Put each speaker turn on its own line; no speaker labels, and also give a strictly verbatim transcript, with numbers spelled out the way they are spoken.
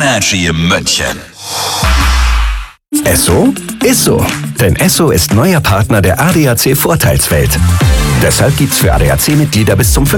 Energy München.
Esso? Ist so. Denn Esso ist neuer Partner der A D A C Vorteilswelt. Deshalb gibt's für A D A C-Mitglieder bis zum